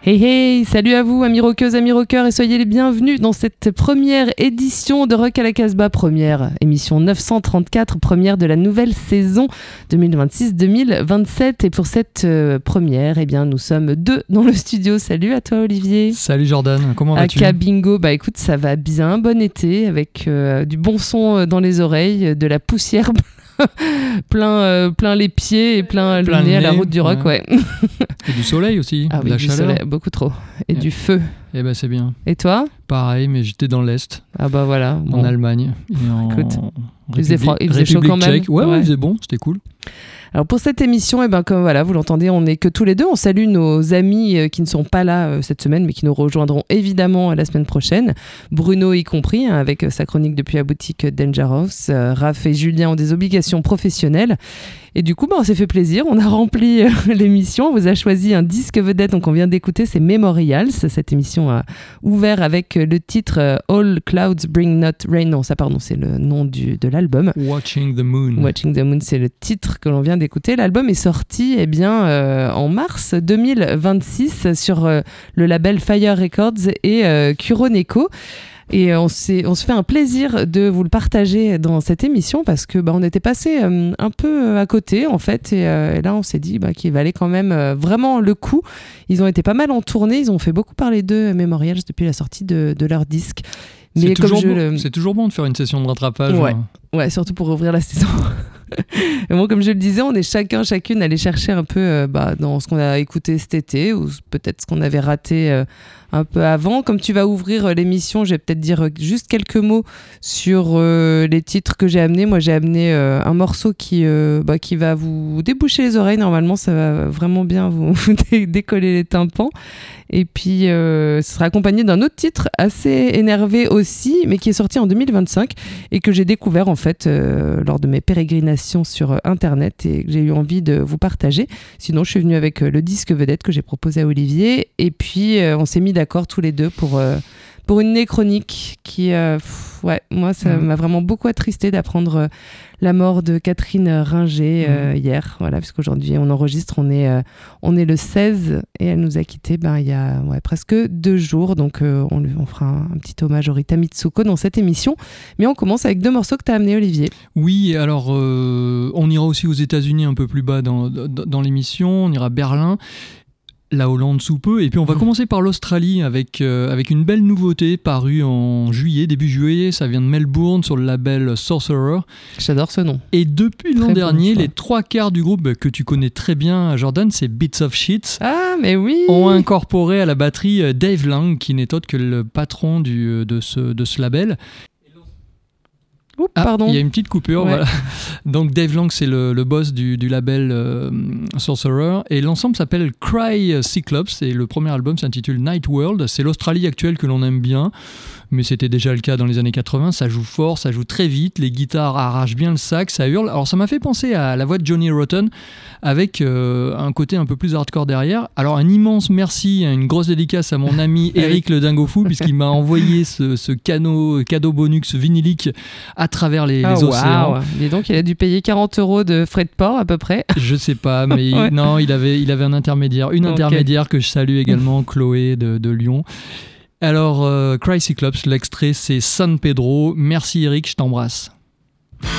Hey hey, salut à vous amis rockeuses, amis rockeurs et soyez les bienvenus dans cette première édition de Rock à la Casbah, première émission 934, première de la nouvelle saison 2026-2027 et pour cette première, eh bien nous sommes deux dans le studio. Salut à toi Olivier. Salut Jordan, comment vas-tu? Aka Bingo, bah écoute ça va bien, bon été avec du bon son dans les oreilles, de la poussière plein les pieds et plein le nez à la route du rock, ouais. Et du soleil aussi, ah de oui, la du chaleur. soleil, beaucoup trop. Et du feu. Eh ben c'est bien. Et toi? Pareil, mais j'étais dans l'Est. Ah bah voilà. En Allemagne. Et Écoute, il République faisait chaud quand même. Tchèque. Ouais, il faisait bon, c'était cool. Alors pour cette émission, comme voilà, vous l'entendez, on n'est que tous les deux. On salue nos amis qui ne sont pas là cette semaine, mais qui nous rejoindront évidemment la semaine prochaine. Bruno y compris, avec sa chronique depuis la boutique Dangerous. Raph et Julien ont des obligations professionnelles. Et du coup, on s'est fait plaisir. On a rempli l'émission. On vous a choisi un disque vedette. Donc on vient d'écouter, c'est Memorials. Cette émission a ouvert avec le titre All Clouds Bring Not Rain. Non, ça pardon, c'est le nom de l'album. Watching the Moon. Watching the Moon, c'est le titre que l'on vient d'écouter. L'album est sorti en mars 2026 sur le label Fire Records et Kuroneko. Et on se fait un plaisir de vous le partager dans cette émission parce que on était passé un peu à côté en fait et là on s'est dit qu'il valait quand même vraiment le coup. Ils ont été pas mal en tournée, ils ont fait beaucoup parler d'eux Memorials depuis la sortie de leur disque. Mais c'est toujours bon de faire une session de rattrapage. Ouais, surtout pour ouvrir la saison. Et bon, comme je le disais, on est chacune allé chercher un peu dans ce qu'on a écouté cet été ou peut-être ce qu'on avait raté un peu avant. Comme tu vas ouvrir l'émission, je vais peut-être dire juste quelques mots sur les titres que j'ai amenés. Moi, j'ai amené un morceau qui va vous déboucher les oreilles. Normalement, ça va vraiment bien vous décoller les tympans. Et puis, ce sera accompagné d'un autre titre assez énervé aussi, mais qui est sorti en 2025 et que j'ai découvert en fait lors de mes pérégrinations sur Internet et que j'ai eu envie de vous partager. Sinon, je suis venue avec le disque vedette que j'ai proposé à Olivier et puis on s'est mis d'accord tous les deux pour une chronique qui, moi, ça m'a vraiment beaucoup attristé d'apprendre la mort de Catherine Ringer hier. Voilà, puisqu'aujourd'hui, on enregistre, on est le 16 et elle nous a quittés il y a presque 2 jours. Donc, on fera un petit hommage à Rita Mitsuko dans cette émission. Mais on commence avec 2 morceaux que tu as amenés, Olivier. Oui, alors, on ira aussi aux États-Unis un peu plus bas dans l'émission. On ira à Berlin. La Hollande sous peu, et puis on va commencer par l'Australie avec une belle nouveauté parue en début juillet, ça vient de Melbourne sur le label Sorcerer. J'adore ce nom. Et depuis l'an dernier, bon les 3/4 du groupe que tu connais très bien, Jordan, c'est Bits of Shit. Ah, mais oui! Ont incorporé à la batterie Dave Lang, qui n'est autre que le patron de ce label. Pardon. Il y a une petite coupure, voilà. Donc Dave Lang, c'est le boss du label Sorcerer, et l'ensemble s'appelle Cry Cyclops, et le premier album s'intitule Night World. C'est l'Australie actuelle que l'on aime bien, mais c'était déjà le cas dans les années 80. Ça joue fort, ça joue très vite, les guitares arrachent bien le sax, ça hurle. Alors ça m'a fait penser à la voix de Johnny Rotten, avec un côté un peu plus hardcore derrière. Alors un immense merci, une grosse dédicace à mon ami Eric le Dingo Fou, puisqu'il m'a envoyé ce cadeau bonus vinylique à travers les océans. Et donc il a dû payer 40 € de frais de port à peu près. Je sais pas, mais non, il avait un intermédiaire, intermédiaire que je salue également, Chloé de Lyon. Alors, Cry Cyclops, l'extrait c'est San Pedro. Merci Eric, je t'embrasse.